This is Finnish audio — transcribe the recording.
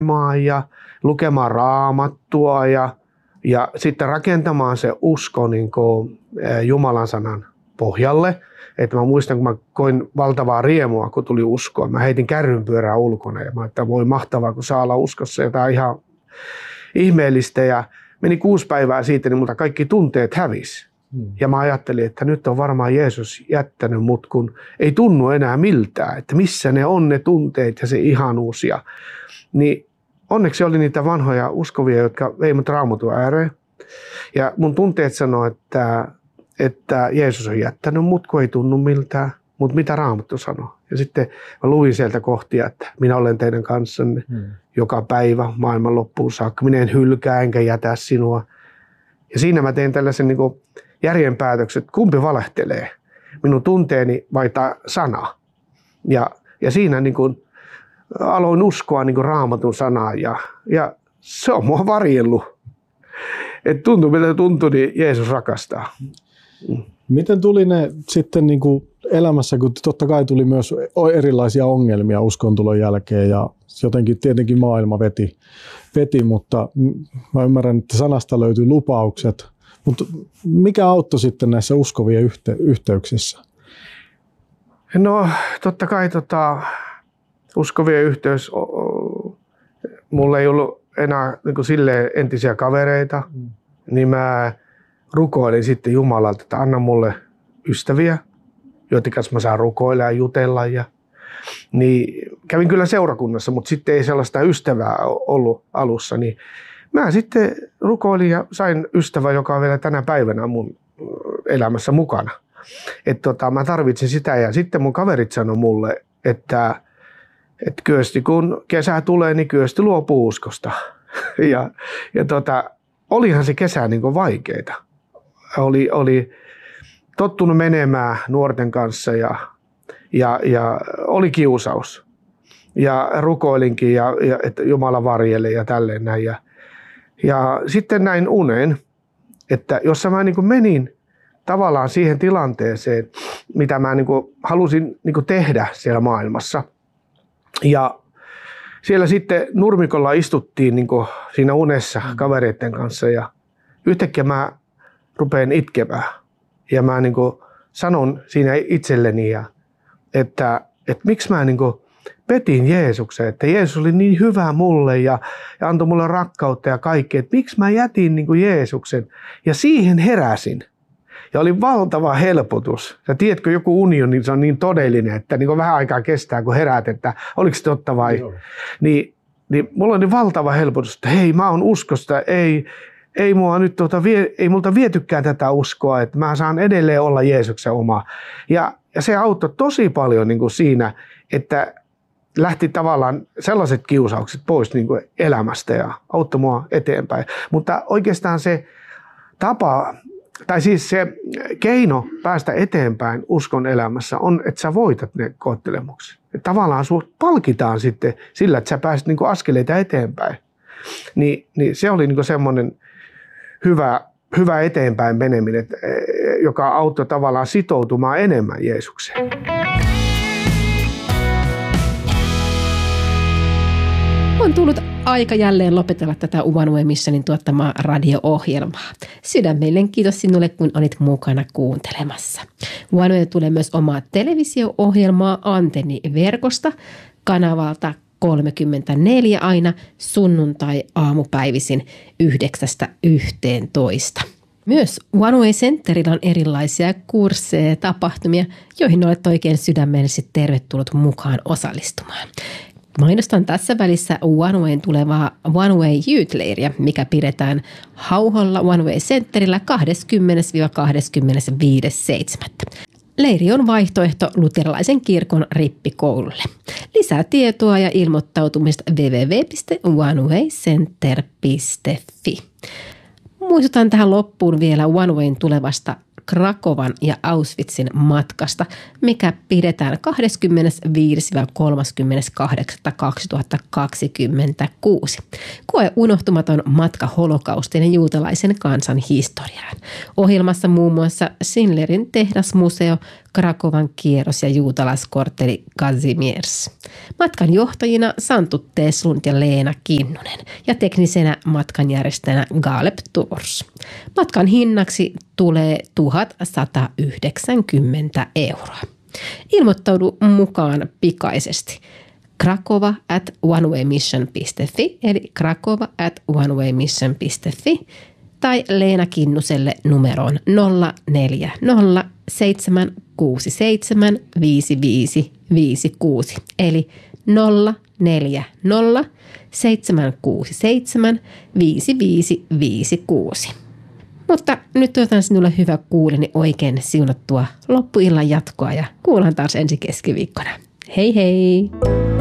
ja lukemaan raamattua ja sitten rakentamaan se usko niin kuin Jumalan sanan pohjalle. Että mä muistan, kun mä koin valtavaa riemua, kun tuli uskoa. Mä heitin kärrynpyörää ulkona ja mä että voi mahtavaa, kun saa olla uskossa jotain ihan ihmeellistä. Ja meni 6 päivää siitä, niin multa kaikki tunteet hävisi. Ja mä ajattelin, että nyt on varmaan Jeesus jättänyt mut, kun ei tunnu enää miltään. Että missä ne on ne tunteet ja se ihanuus. Niin onneksi oli niitä vanhoja uskovia, jotka vei mut Raamatun ääreen. Ja mun tunteet sanoo, että Jeesus on jättänyt mut, kun ei tunnu miltään. Mutta mitä Raamattu sanoo? Ja sitten mä luin sieltä kohtia, että minä olen teidän kanssanne joka päivä maailman loppuun saakka. Minä en hylkää enkä jätä sinua. Ja siinä mä tein tällaisen niin kuin järjenpäätöksen, että kumpi valehtelee. Minun tunteeni vai tämä sana. Ja siinä niin kuin aloin uskoa niin kuin Raamatun sanaa ja se on mua varjellut. Että tuntuu miltä tuntui, niin Jeesus rakastaa. Miten tuli ne sitten niin kuin elämässä, kun totta kai tuli myös erilaisia ongelmia uskontulon jälkeen ja jotenkin tietenkin maailma veti, mutta mä ymmärrän, että sanasta löytyy lupaukset. Mutta mikä auttoi sitten näissä uskovien yhteyksissä? No totta kai uskovien yhteys, mulla ei ollut enää niin kuin silleen entisiä kavereita, niin mä rukoilin sitten Jumalalta, että anna mulle ystäviä, joiden kanssa mä saan rukoilla ja jutella. Niin kävin kyllä seurakunnassa, mutta sitten ei sellaista ystävää ollut alussa. Niin mä sitten rukoilin ja sain ystävän, joka on vielä tänä päivänä mun elämässä mukana. Että mä tarvitsin sitä ja sitten mun kaverit sanoi mulle, että Kyösti kun kesä tulee, niin Kyösti luopuu uskosta. ja olihan se kesä niin kuin vaikeita. Oli tottunut menemään nuorten kanssa ja oli kiusaus. Ja rukoilinkin että Jumala varjele ja tälleen näin. Ja sitten näin unen, että jos mä niin kuin menin tavallaan siihen tilanteeseen, mitä mä niin kuin halusin niin kuin tehdä siellä maailmassa. Ja siellä sitten nurmikolla istuttiin niin kuin siinä unessa kavereiden kanssa ja yhtäkkiä mä rupean itkemään. Ja mä niin kuin sanon siinä itselleni, että miksi mä niin kuin petin Jeesuksen, että Jeesus oli niin hyvä mulle ja antoi mulle rakkautta ja kaikkea, että miksi mä jätin niin kuin Jeesuksen ja siihen heräsin. Ja oli valtava helpotus. Ja tiedätkö, joku uni on, niin se on niin todellinen, että niin kuin vähän aikaa kestää, kun heräät, että oliko se totta vai? Niin mulla oli valtava helpotus, että hei, mä oon uskosta, ei multa vietykään tätä uskoa, että mä saan edelleen olla Jeesuksen oma. Ja se auttoi tosi paljon niin kuin siinä, että lähti tavallaan sellaiset kiusaukset pois niin kuin elämästä ja auttoi mua eteenpäin. Mutta oikeastaan se tapa, tai siis se keino päästä eteenpäin uskon elämässä on, että sä voitat ne koettelemukset. Tavallaan sut palkitaan sitten sillä, että sä pääset niin kuin askeleita eteenpäin. Niin se oli niin kuin semmoinen hyvä eteenpäin meneminen, joka auttoi tavallaan sitoutumaan enemmän Jeesukseen. On tullut aika jälleen lopetella tätä One Way Missionin tuottamaa radio-ohjelmaa. Sydämellinen kiitos sinulle, kun olit mukana kuuntelemassa. One Way tulee myös omaa televisio-ohjelmaa Antenni-verkosta kanavalta 34 aina sunnuntai-aamupäivisin 9–11. Myös One Way Centerillä on erilaisia kursseja ja tapahtumia, joihin olet oikein sydämellisesti tervetullut mukaan osallistumaan. Mainostan tässä välissä One Wayn tulevaa One Way Youth Leiria, mikä pidetään Hauholla One Way Centerillä 20–25.7. Leiri on vaihtoehto luterilaisen kirkon rippikoululle. Lisää tietoa ja ilmoittautumista www.onewaycenter.fi. Muistutan tähän loppuun vielä One Wayn tulevasta Krakowan ja Auschwitzin matkasta, mikä pidetään 25.–38.2026. Koe unohtumaton matka holokaustin ja juutalaisen kansan historiaan. Ohjelmassa muun muassa Schindlerin tehdasmuseo, Krakovan kierros ja juutalaiskortteli Kazimierz. Matkan johtajina Santtu Teslund ja Leena Kinnunen ja teknisenä matkanjärjestäjänä Galeb Tours. Matkan hinnaksi tulee 1190 €. Ilmoittaudu mukaan pikaisesti. krakova@onewaymission.fi eli krakova@onewaymission.fi tai Leena Kinnuselle numeroon 040 767 5556 eli 040 767 5556. Mutta nyt toivotan sinulle hyvä kuuleni oikein siunattua loppuillan jatkoa ja kuullaan taas ensi keskiviikkona. Hei hei!